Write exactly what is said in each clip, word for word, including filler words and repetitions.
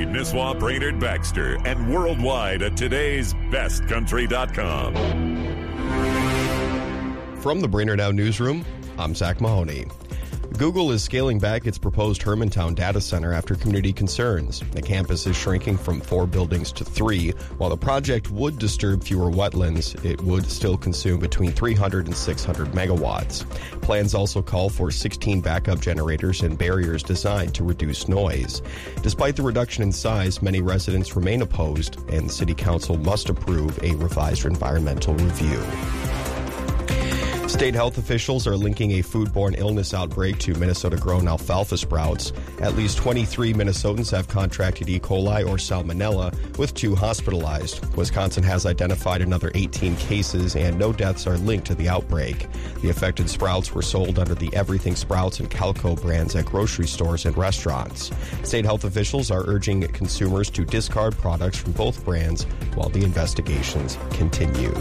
Nisswa, Brainerd, Baxter, and worldwide at today's best country dot com. From the Brainerd Now newsroom, I'm Zach Mahoney. Google is scaling back its proposed Hermantown data center after community concerns. The campus is shrinking from four buildings to three. While the project would disturb fewer wetlands, it would still consume between three hundred and six hundred megawatts. Plans also call for sixteen backup generators and barriers designed to reduce noise. Despite the reduction in size, many residents remain opposed, and the City Council must approve a revised environmental review. State health officials are linking a foodborne illness outbreak to Minnesota-grown alfalfa sprouts. At least twenty-three Minnesotans have contracted E. coli or salmonella, with two hospitalized. Wisconsin has identified another eighteen cases, and no deaths are linked to the outbreak. The affected sprouts were sold under the Everything Sprouts and Calco brands at grocery stores and restaurants. State health officials are urging consumers to discard products from both brands while the investigations continue.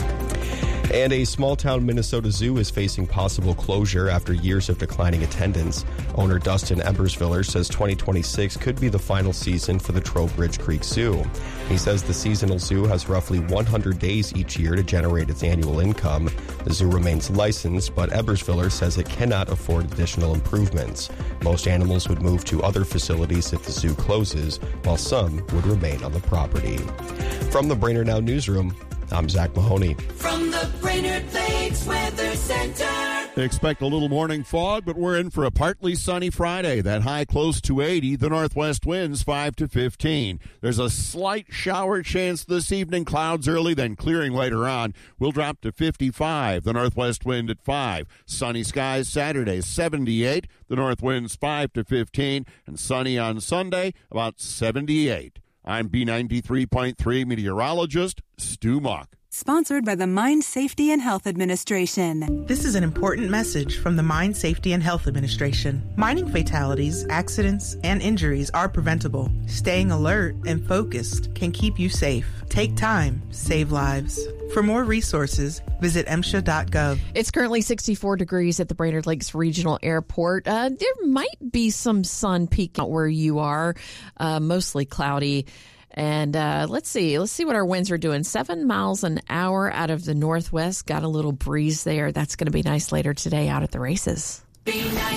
And a small-town Minnesota zoo is facing possible closure after years of declining attendance. Owner Dustin Ebersviller says twenty twenty-six could be the final season for the Trowbridge Creek Zoo. He says the seasonal zoo has roughly one hundred days each year to generate its annual income. The zoo remains licensed, but Ebersviller says it cannot afford additional improvements. Most animals would move to other facilities if the zoo closes, while some would remain on the property. From the Brainerd Now newsroom, I'm Zach Mahoney. From the Brainerd Lakes Weather Center. Expect a little morning fog, but we're in for a partly sunny Friday. That high close to eighty. The northwest winds five to fifteen. There's a slight shower chance this evening. Clouds early, then clearing later on. We'll drop to fifty-five. The northwest wind at five. Sunny skies Saturday, seventy-eight. The north winds five to fifteen. And sunny on Sunday, about seventy-eight. I'm B ninety-three point three meteorologist Stu Mock. Sponsored by the Mine Safety and Health Administration. This is an important message from the Mine Safety and Health Administration. Mining fatalities, accidents, and injuries are preventable. Staying alert and focused can keep you safe. Take time, save lives. For more resources, visit M S H A dot gov. It's currently sixty-four degrees at the Brainerd Lakes Regional Airport. Uh, there might be some sun peeking out where you are, uh, mostly cloudy. And uh, let's see. Let's see what our winds are doing. Seven miles an hour out of the northwest. Got a little breeze there. That's going to be nice later today out at the races.